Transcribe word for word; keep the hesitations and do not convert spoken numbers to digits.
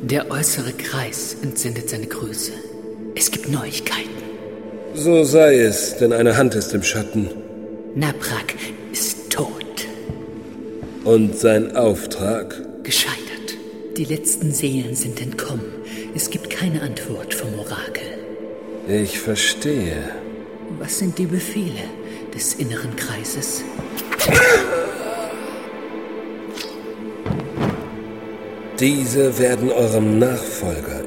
Der äußere Kreis entsendet seine Grüße. Es gibt Neuigkeiten. So sei es, denn eine Hand ist im Schatten. Naprak ist tot. Und sein Auftrag? Gescheitert. Die letzten Seelen sind entkommen. Es gibt keine Antwort vom Orakel. Ich verstehe. Was sind die Befehle des inneren Kreises? Diese werden eurem Nachfolger